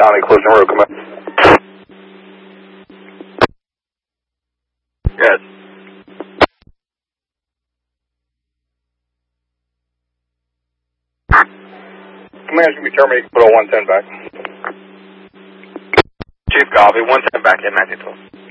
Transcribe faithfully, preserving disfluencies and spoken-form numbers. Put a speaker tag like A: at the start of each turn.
A: County, closing road, come in. Yes. Command's going to be terminated, put all one ten back.
B: Chief, copy, one ten back in nineteen twelve.